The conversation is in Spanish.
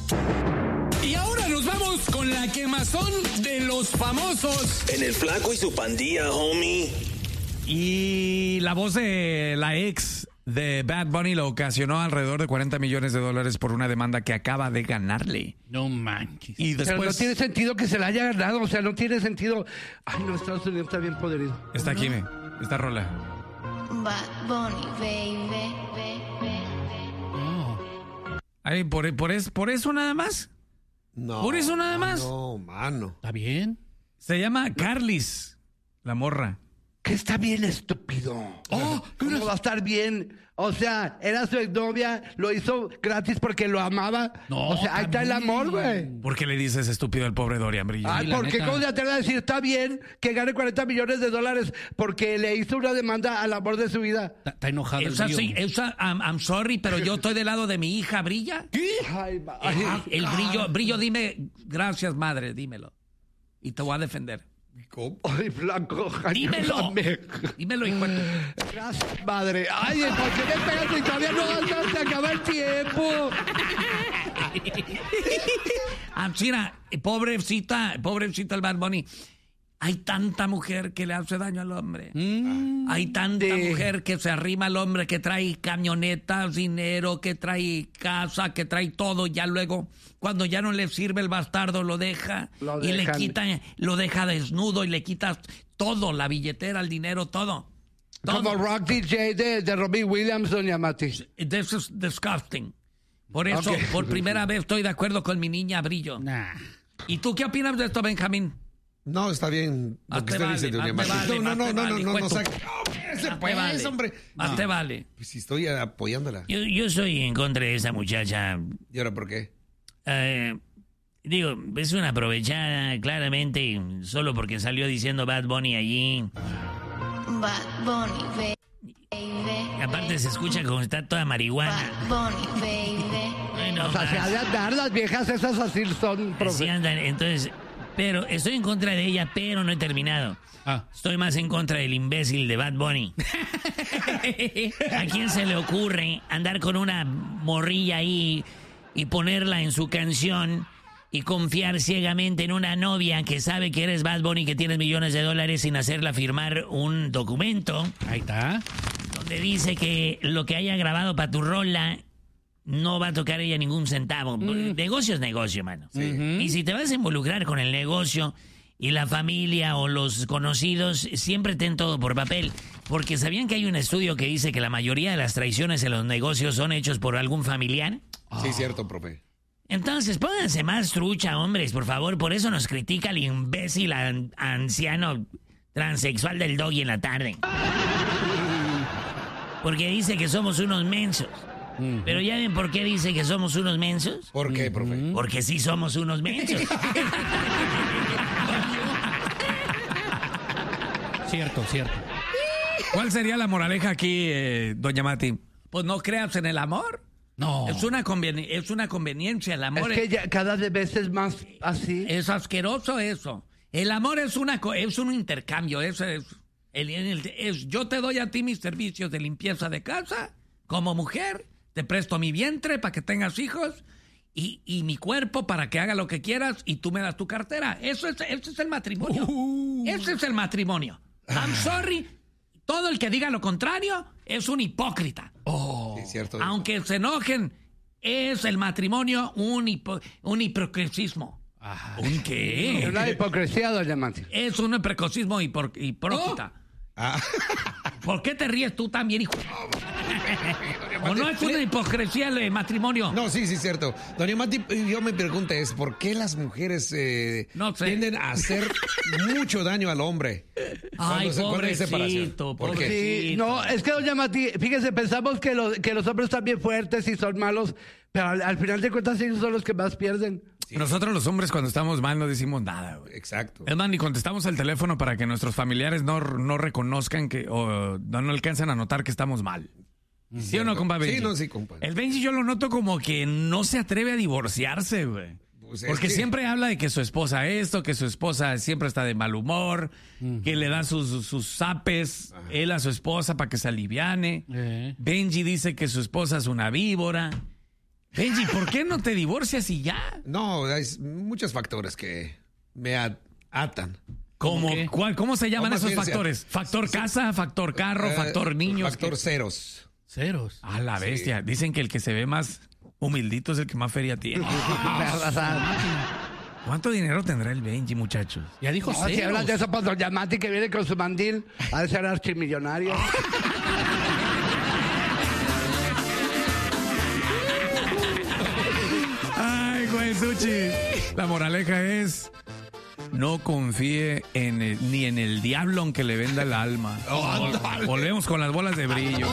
Y ahora nos vamos con la quemazón de los famosos. En el Flaco y su pandilla, homie. Y la voz de la ex de Bad Bunny lo ocasionó alrededor de $40 millones por una demanda que acaba de ganarle. No manches. Y Pero no después tiene sentido que se la haya ganado, o sea, no tiene sentido. Ay, no, Estados Unidos está bien podrido. está aquí, esta rola. Bad Bunny, baby, baby. Ay, por eso nada más. No. ¿Por eso nada más? No, mano. ¿Está bien? Se llama Carlis, la morra. Que está bien estúpido. ¿Cómo va a estar bien? O sea, era su exnovia, lo hizo gratis porque lo amaba. No, o sea, ahí está el amor, güey. ¿Por qué le dices estúpido al pobre Dorian Brillo? Ay, la ¿por qué? neta. ¿Cómo se atreve a decir está bien que gane $40 millones porque le hizo una demanda al amor de su vida? Está enojado el Elsa, Brillo. sí, Elsa, I'm sorry, pero yo estoy del lado de mi hija Brilla. Ay, El Brillo, dime, gracias madre, dímelo. Y te voy a defender. Ay, Blanco. Dímelo. ayúdame. Dímelo, hijo de tu... Gracias, madre. Ay, ¿por qué me pegas y todavía no se acaba el tiempo? Mira, pobrecita el Bad Bunny. Hay tanta mujer que le hace daño al hombre. Hay tanta mujer que se arrima al hombre, que trae camionetas, dinero, que trae casa, que trae todo. Ya luego, cuando ya no le sirve el bastardo, lo deja. Lo y le dejan. quita, lo deja desnudo y le quitas todo, la billetera, el dinero, todo. Como Rock DJ de Robin Williams, doña Mati. This is disgusting. Por eso, Ok. por primera vez estoy de acuerdo con mi niña Brillo. Nah. ¿Y tú qué opinas de esto, Benjamín? No, está bien lo Más que te usted vale, dice, doña más te Mati. vale, No, más te vale, hijo de tu- saque. Ese Más te pues, vale. hombre. Más te vale. Pues si estoy apoyándola. Yo soy en contra de esa muchacha. ¿Y ahora por qué? Digo, es una aprovechada, claramente, solo porque salió diciendo Bad Bunny allí. Bad Bunny, baby. Aparte se escucha como está toda marihuana. Bad Bunny, baby. Bueno, O sea, se ha de andar, las viejas esas así son, así profe. andan, entonces... Pero estoy en contra de ella, pero no he terminado. Estoy más en contra del imbécil de Bad Bunny. ¿A quién se le ocurre andar con una morrilla ahí y ponerla en su canción y confiar ciegamente en una novia que sabe que eres Bad Bunny, que tienes millones de dólares, sin hacerla firmar un documento Ahí está. donde dice que lo que haya grabado para tu rola no va a tocar ella ningún centavo? Negocio es negocio, mano. Y si te vas a involucrar con el negocio y la familia o los conocidos, siempre ten todo por papel. Porque ¿sabían que hay un estudio que dice que la mayoría de las traiciones en los negocios son hechos por algún familiar? Sí, cierto, profe. Entonces, pónganse más trucha, hombres, por favor. Por eso nos critica el imbécil anciano transexual del Doggy en la tarde. Porque dice que somos unos mensos. Pero ¿ya ven por qué dice que somos unos mensos? ¿Por qué, profe? Porque sí somos unos mensos. Cierto. ¿Cuál sería la moraleja aquí, doña Mati? Pues no creas en el amor. No. Es una conveniencia. El amor Es que ya cada vez es más así. es asqueroso eso. El amor es un intercambio. Eso es, yo te doy a ti mis servicios de limpieza de casa como mujer. Te presto mi vientre para que tengas hijos y mi cuerpo para que haga lo que quieras y tú me das tu cartera. Eso es el matrimonio. Ese es el matrimonio. I'm sorry. Todo el que diga lo contrario es un hipócrita. Sí, cierto. Aunque se enojen, es el matrimonio un hipocresismo. ¿Un qué? Es una hipocresía, doña Mati. Es un precocismo hipócrita. ¿Por qué te ríes tú también, hijo? ¿O no es una hipocresía el matrimonio? No, sí, cierto. Doña Mati, yo me pregunto es, ¿por qué las mujeres No sé. tienden a hacer mucho daño al hombre? Ay, cuando hay separación? pobrecito, ¿Por qué? Sí, no, es que doña Mati, fíjese, pensamos que los hombres están bien fuertes y son malos, pero al final de cuentas ellos son los que más pierden. Nosotros los hombres cuando estamos mal no decimos nada, güey. Exacto. Es más, ni contestamos el teléfono para que nuestros familiares no reconozcan o no alcancen a notar que estamos mal. ¿Sí o no, compa Benji? Sí, no, sí, compa. El Benji yo lo noto como que no se atreve a divorciarse, güey. Pues es Porque que- siempre habla de que su esposa esto, que su esposa siempre está de mal humor, que le da sus zapes, él a su esposa para que se aliviane. Benji dice que su esposa es una víbora. Benji, ¿por qué no te divorcias y ya? No, hay muchos factores que me atan. ¿Cómo, qué? ¿Cómo se llaman O más esos bien, factores? ¿Factor casa, factor carro, factor niños? Factor ¿Qué? ceros. Ceros. A la bestia. Dicen que el que se ve más humildito es el que más feria tiene. ¿Cuánto dinero tendrá el Benji, muchachos? Ya dijo No, si ceros. hablas de eso, Pastor Yamati, que viene con su mandil, ha de ser archimillonario. Ay, Suchi. La moraleja es: no confíe ni en el diablo aunque le venda el alma. Volvemos con las bolas de brillo.